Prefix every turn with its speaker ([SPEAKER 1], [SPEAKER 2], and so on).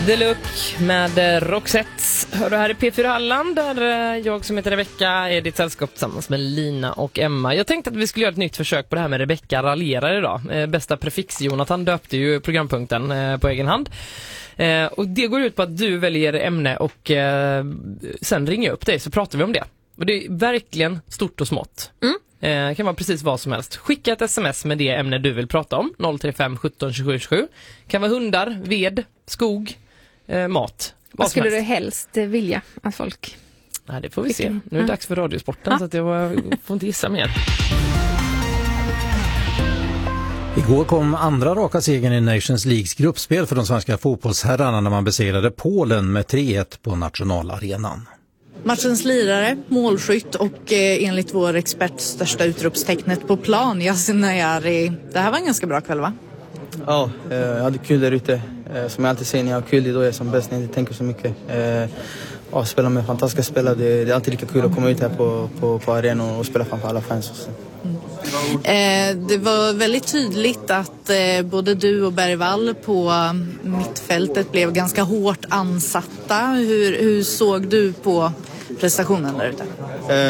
[SPEAKER 1] The Look med Roxette. Hör du här i P4 Halland där jag som heter Rebecca är ditt sällskap tillsammans med Lina och Emma. Jag tänkte att vi skulle göra ett nytt försök på det här med Rebecca raljerar idag. Bästa prefix Jonathan döpte ju programpunkten på egen hand. Och det går ut på att du väljer ämne och sen ringer jag upp dig så pratar vi om det. Och det är verkligen stort och smått. Det kan vara precis vad som helst. Skicka ett sms med det ämne du vill prata om. 035 17 27 27. Kan vara hundar, ved, skog, mat.
[SPEAKER 2] Vad skulle du helst vilja att folk...
[SPEAKER 1] Nej, det får vi se. Nu är det dags för radiosporten så att jag får inte gissa mer.
[SPEAKER 3] Igår kom andra raka segern i Nations Leagues gruppspel för de svenska fotbollsherrarna när man besegrade Polen med 3-1 på nationalarenan.
[SPEAKER 4] Matchens lirare, målskytt och enligt vår expert största utropstecknet på plan, Yasin Ayari. Det här var en ganska bra kväll, va?
[SPEAKER 5] Ja, jag hade kul där ute. Som jag alltid säger, när jag har kul, det är då jag är som bäst, när jag inte tänker så mycket. Spela med fantastiska spelare, det är alltid lika kul att komma ut här på arenan och spela framför alla fans.
[SPEAKER 4] Det var väldigt tydligt att både du och Bergvall på mittfältet blev ganska hårt ansatta. Hur såg du på prestationen där ute?